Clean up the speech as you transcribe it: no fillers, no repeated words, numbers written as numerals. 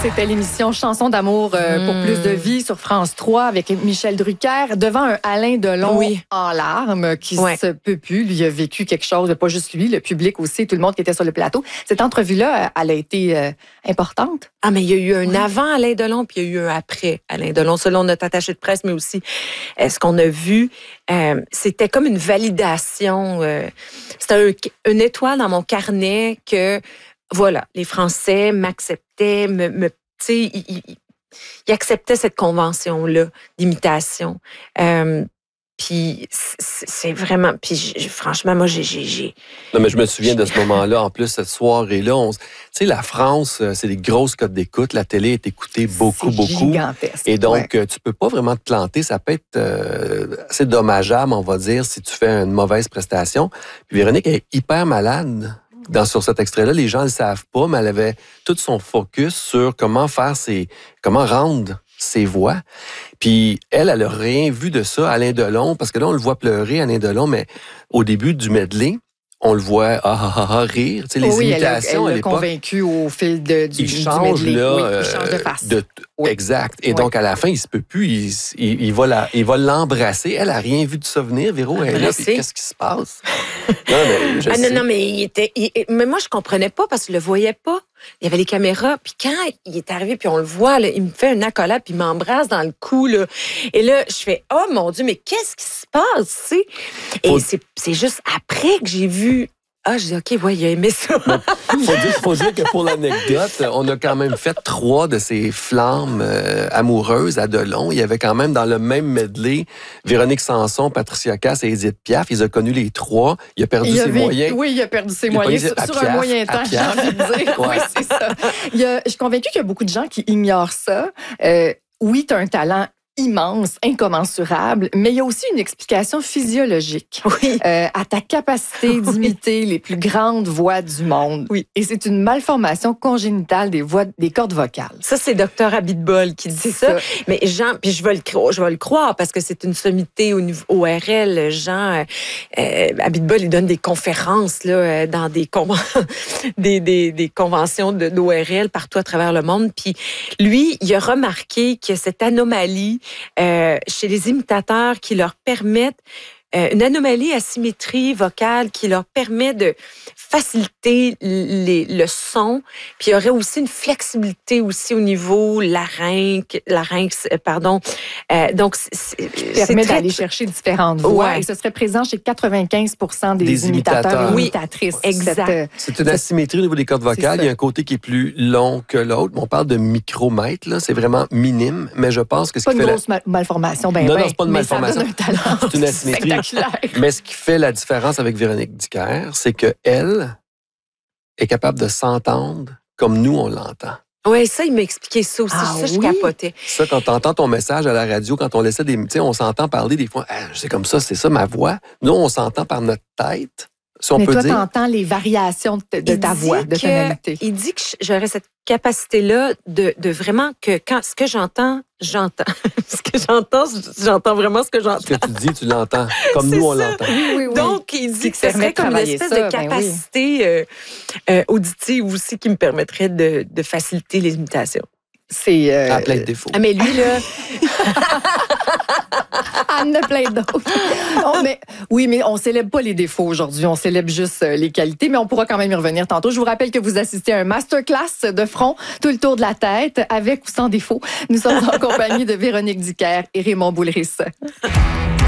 C'était l'émission Chansons d'amour pour plus de vie sur France 3 avec Michel Drucker devant un Alain Delon en larmes qui se peut plus. Lui a vécu quelque chose, pas juste lui, le public aussi, tout le monde qui était sur le plateau. Cette entrevue-là, elle a été importante. Ah, mais il y a eu un avant Alain Delon, puis il y a eu un après Alain Delon, selon notre attaché de presse, mais aussi ce qu'on a vu. C'était comme une validation. C'était une étoile dans mon carnet que, voilà, les Français m'acceptaient, ils acceptaient cette convention-là d'imitation. Puis c'est vraiment... Puis franchement, moi, j'ai... Non, mais je me souviens de ce moment-là. En plus, cette soirée-là, tu sais, la France, c'est des grosses cotes d'écoute. La télé est écoutée beaucoup. Gigantesque. Et donc, tu peux pas vraiment te planter. Ça peut être assez dommageable, on va dire, si tu fais une mauvaise prestation. Puis Véronique est hyper malade. Sur cet extrait-là, les gens ne le savent pas, mais elle avait tout son focus sur comment rendre ses voix. Puis elle a rien vu de ça, Alain Delon, parce que là, on le voit pleurer, Alain Delon, mais au début du medley, on le voit rire. Tu sais, les imitations, elle a convaincu au fil du medley. Il change il change de face. Exact. Et donc, à la fin, il se peut plus. Il va l'embrasser. Elle a rien vu de ça venir. Véro, elle est là. Puis qu'est-ce qui se passe? Mais moi, je comprenais pas parce que je le voyais pas. Il y avait les caméras. Puis quand il est arrivé, puis on le voit, là, il me fait une accolade, puis il m'embrasse dans le cou. Là. Et là, je fais, oh mon Dieu, mais qu'est-ce qui se passe? T'sais? Et c'est juste après que j'ai vu. Ah, je dis, OK, il a aimé ça. Faut dire que pour l'anecdote, on a quand même fait 3 de ces flammes amoureuses à Delon. Il y avait quand même dans le même medley Véronique Sanson, Patricia Cass et Édith Piaf. Il a connu les 3. Il a perdu ses moyens. Oui, il a perdu ses moyens sur un moyen temps, j'ai envie de dire. Oui, c'est ça. Je suis convaincue qu'il y a beaucoup de gens qui ignorent ça. Oui, tu as un talent immense, incommensurable, mais il y a aussi une explication physiologique à ta capacité d'imiter les plus grandes voix du monde. Oui. Et c'est une malformation congénitale des cordes vocales. Ça, c'est Dr Abitbol qui dit ça. Mais Jean, puis je vais le croire parce que c'est une sommité au niveau ORL. Jean Abitbol, il donne des conférences là, dans des conventions d'ORL partout à travers le monde. Puis lui, il a remarqué que cette anomalie chez les imitateurs qui leur permettent une anomalie à symétrie vocale qui leur permet de faciliter le son. Puis il y aurait aussi une flexibilité aussi au niveau larynx, pardon. Donc, permet d'aller chercher différentes voix. Et ce serait présent chez 95% des imitateurs et imitatrices. Exact. C'est une asymétrie au niveau des cordes vocales. Il y a un côté qui est plus long que l'autre. On parle de micromètres, là. C'est vraiment minime. Mais je pense que ce qui fait... Pas une grosse malformation. Non, c'est pas une malformation. Ça donne un talent. C'est une asymétrie. Mais ce qui fait la différence avec Véronique Dicker, c'est qu'elle est capable de s'entendre comme nous, on l'entend. Oui, ça, il m'a expliqué ça aussi. Ça, je capotais. Ça, quand tu entends ton message à la radio, quand on laissait des... Tu sais, on s'entend parler des fois, c'est comme ça, c'est ça ma voix. Nous, on s'entend par notre tête. Si on peut toi, dire. tu entends les variations de ta voix, de tonalité. Il dit que j'aurais cette capacité-là de vraiment que quand ce que j'entends, j'entends. Ce que j'entends vraiment ce que j'entends. Ce que tu dis, tu l'entends. Comme nous, on l'entend. Oui. Donc, il dit que ce serait comme une espèce de capacité auditive aussi qui me permettrait de faciliter les imitations. C'est... À plein de défauts. Ah, mais lui, là... Il y en a plein d'autres. Mais on célèbre pas les défauts aujourd'hui. On célèbre juste les qualités, mais on pourra quand même y revenir tantôt. Je vous rappelle que vous assistez à un masterclass de front, tout le tour de la tête, avec ou sans défaut. Nous sommes en compagnie de Véronique Dicker et Raymond Boulris.